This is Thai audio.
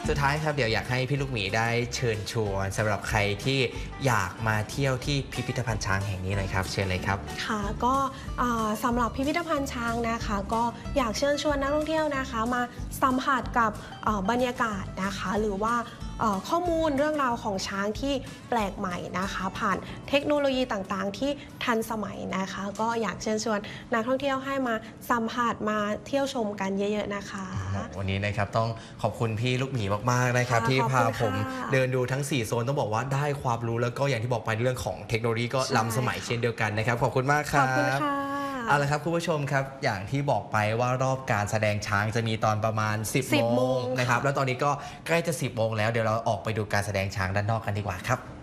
สุดท้ายครับเดี๋ยวอยากให้พี่ลูกหมีได้เชิญชวนสำหรับใครที่อยากมาเที่ยวที่พิพิธภัณฑ์ช้างแห่งนี้เลยครับเชิญเลยครับค่ะก็สำหรับพิพิธภัณฑ์ช้างนะคะก็อยากเชิญชวนนักท่องเที่ยวนะคะมาสัมผัสกับบรรยากาศนะคะหรือว่าข้อมูลเรื่องราวของช้างที่แปลกใหม่นะคะผ่านเทคโนโลยีต่างๆที่ทันสมัยนะคะก็อยากเชิญชวนนักท่องเที่ยวให้มาสัมผัสมาเที่ยวชมกันเยอะๆนะคะวันนี้นะครับต้องขอบคุณพี่ลูกหมีมากๆนะครับที่พาผมเดินดูทั้ง4โซนต้องบอกว่าได้ความรู้แล้วก็อย่างที่บอกไปเรื่องของเทคโนโลยีก็ล้ำสมัยเช่นเดียวกันนะครับขอบคุณมากครับขอบคุณค่ะเอาละครับคุณผู้ชมครับอย่างที่บอกไปว่ารอบการแสดงช้างจะมีตอนประมาณ10 โมงนะครับแล้วตอนนี้ก็ใกล้จะ10 โมงแล้วเดี๋ยวเราออกไปดูการแสดงช้างด้านนอกกันดีกว่าครับ